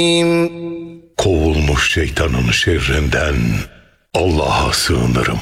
Kovulmuş şeytanın şerrinden Allah'a sığınırım.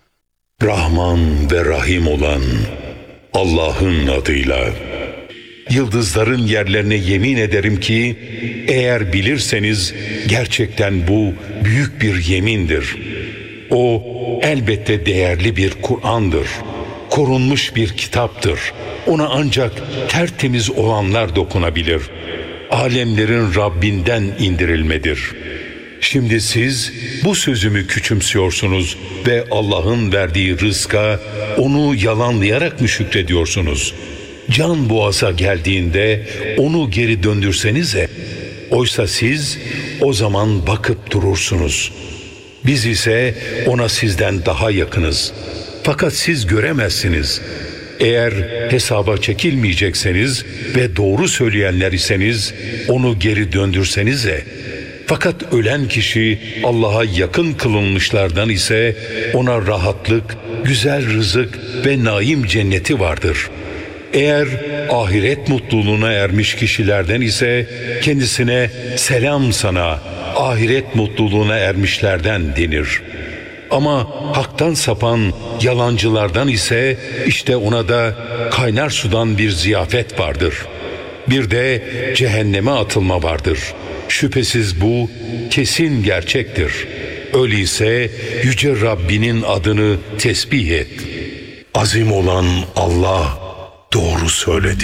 Rahman ve Rahim olan Allah'ın adıyla. Yıldızların yerlerine yemin ederim ki eğer bilirseniz gerçekten bu büyük bir yemindir. O elbette değerli bir Kur'an'dır. Korunmuş bir kitaptır. Ona ancak tertemiz olanlar dokunabilir. Alemlerin Rabbinden indirilmedir. Şimdi siz bu sözümü küçümsüyorsunuz ve Allah'ın verdiği rızka onu yalanlayarak mı şükrediyorsunuz? Can boğaza geldiğinde onu geri döndürsenize. Oysa siz o zaman bakıp durursunuz. Biz ise ona sizden daha yakınız. Fakat siz göremezsiniz. Eğer hesaba çekilmeyecekseniz ve doğru söyleyenler iseniz onu geri döndürsenize. Fakat ölen kişi Allah'a yakın kılınmışlardan ise ona rahatlık, güzel rızık ve naim cenneti vardır. Eğer ahiret mutluluğuna ermiş kişilerden ise kendisine selam sana, ahiret mutluluğuna ermişlerden denir. Ama haktan sapan yalancılardan ise işte ona da kaynar sudan bir ziyafet vardır. Bir de cehenneme atılma vardır. Şüphesiz bu kesin gerçektir. Öyleyse Yüce Rabbinin adını tesbih et. Azim olan Allah doğru söyledi.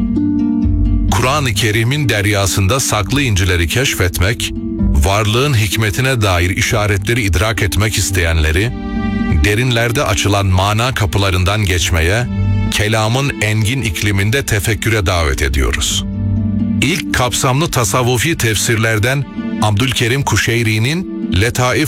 Kur'an-ı Kerim'in deryasında saklı incileri keşfetmek, varlığın hikmetine dair işaretleri idrak etmek isteyenleri, derinlerde açılan mana kapılarından geçmeye, kelamın engin ikliminde tefekküre davet ediyoruz. İlk kapsamlı tasavvufi tefsirlerden Abdülkerim Kuşeyri'nin Letaif